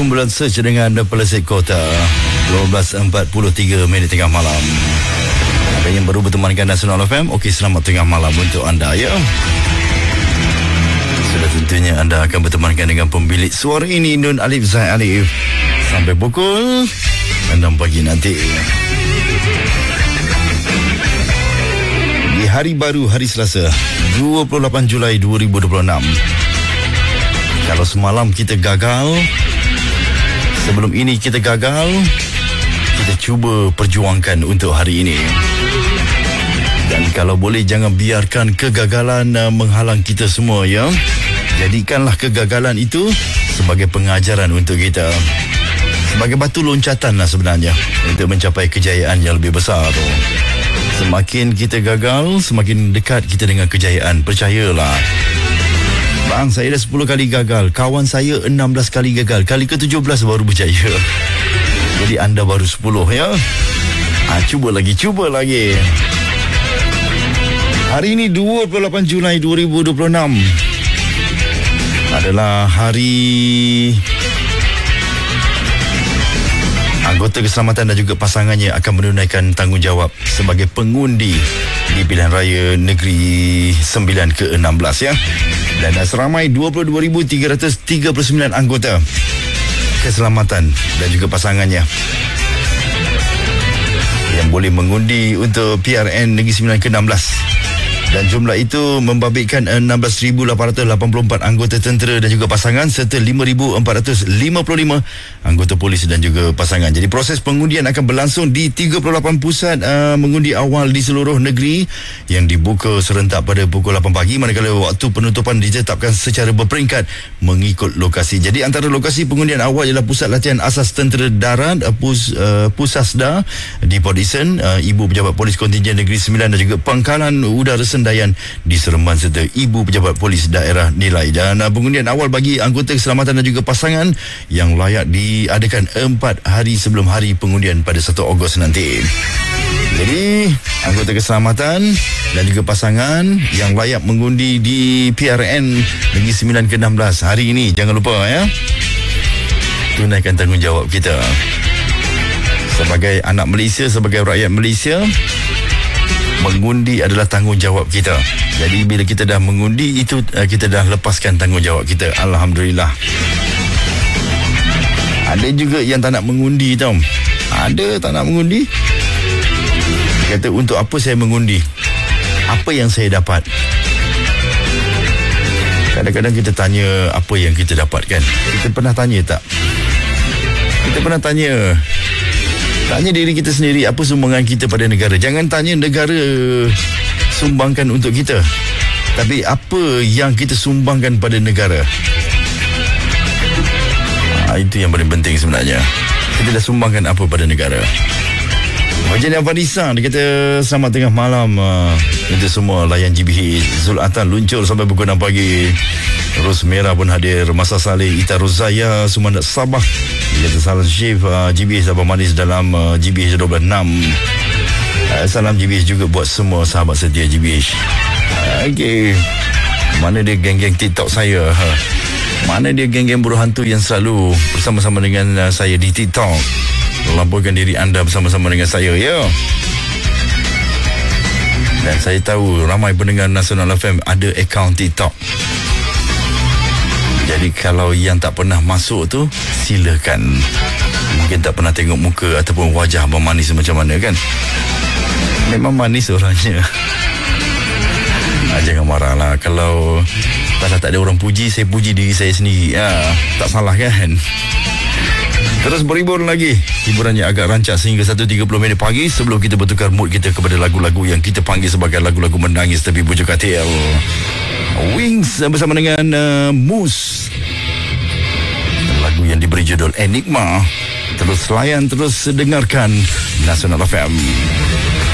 Kumpulan search dengan Peleset Kota 12.43 minit tengah malam. Ada yang baru bertemankan Nasional FM. Okey, selamat tengah malam untuk anda ya. Sudah tentunya anda akan bertemankan dengan pemilik suara ini, Nun Alif Zaid Alif, sampai pukul 6 pagi nanti. Di hari baru, hari Selasa 28 Julai 2026. Kalau semalam kita gagal, sebelum ini kita gagal, kita cuba perjuangkan untuk hari ini. Dan kalau boleh, jangan biarkan kegagalan menghalang kita semua ya. Jadikanlah kegagalan itu sebagai pengajaran untuk kita, sebagai batu loncatan lah sebenarnya untuk mencapai kejayaan yang lebih besar tu. Semakin kita gagal, semakin dekat kita dengan kejayaan. Percayalah bang, saya dah 10 kali gagal, kawan saya 16 kali gagal, kali ke-17 baru berjaya. Jadi anda baru 10 ya. Cuba lagi. Hari ini 28 Julai 2026 adalah hari anggota keselamatan dan juga pasangannya akan menunaikan tanggungjawab sebagai pengundi di pilihan raya negeri 9 ke-16 ya. Dan seramai 22,339 anggota keselamatan dan juga pasangannya yang boleh mengundi untuk PRN negeri 9 ke-16. Dan jumlah itu membabitkan 16,884 anggota tentera dan juga pasangan serta 5,455 anggota polis dan juga pasangan. Jadi proses pengundian akan berlangsung di 38 pusat mengundi awal di seluruh negeri yang dibuka serentak pada pukul 8 pagi, manakala waktu penutupan ditetapkan secara berperingkat mengikut lokasi. Jadi antara lokasi pengundian awal ialah Pusat Latihan Asas Tentera Darat Pusasda di Port Dickson, Ibu Pejabat Polis Kontingen Negeri 9 dan juga Pangkalan Udara Sendayan di Seremban serta Ibu Pejabat Polis Daerah Nilai. Dan pengundian awal bagi anggota keselamatan dan juga pasangan yang layak diadakan 4 hari sebelum hari pengundian pada 1 Ogos nanti. Jadi anggota keselamatan dan juga pasangan yang layak mengundi di PRN Negeri 9 ke-16 hari ini, jangan lupa ya, tunaikan tanggungjawab kita sebagai anak Malaysia, sebagai rakyat Malaysia. Mengundi adalah tanggungjawab kita. Jadi bila kita dah mengundi itu, kita dah lepaskan tanggungjawab kita. Alhamdulillah. Ada juga yang tak nak mengundi tau. Ada tak nak mengundi. Dia kata, untuk apa saya mengundi? Apa yang saya dapat? Kadang-kadang kita tanya apa yang kita dapatkan. Kita pernah tanya tak? Kita pernah tanya diri kita sendiri, apa sumbangan kita pada negara. Jangan tanya negara sumbangkan untuk kita, tapi apa yang kita sumbangkan pada negara. Itu yang paling penting sebenarnya. Kita dah sumbangkan apa pada negara. Wajan yang Fadisa, dia kata selamat tengah malam untuk semua layan GBH. Zul Atan luncur sampai pukul 6 pagi. Terus Merah pun hadir. Masa Saleh, Ita Rozaya, Sumandat Sabah. Dia kata salam Syif GBH Sabah Manis dalam GBH 12.6. Salam GBH juga buat semua sahabat setia GBH. Okey. Mana dia geng-geng TikTok saya? Mana dia geng-geng buruh hantu yang selalu bersama-sama dengan saya di TikTok? Laporkan diri anda bersama-sama dengan saya ya. Dan saya tahu ramai pendengar Nasional FM ada akaun TikTok. Jadi kalau yang tak pernah masuk tu, silakan. Mungkin tak pernah tengok muka ataupun wajah abang manis macam mana kan. Memang manis orangnya. Jangan marahlah. Kalau tak ada orang puji, saya puji diri saya sendiri. Tak salah kan. Terus berhibur lagi. Hiburannya agak rancak sehingga 1.30 minit pagi sebelum kita bertukar mood kita kepada lagu-lagu yang kita panggil sebagai lagu-lagu menangis tapi bujuk katil. Wings bersama dengan Mus. Lagu yang diberi judul Enigma. Terus layan, terus dengarkan Nasional FM.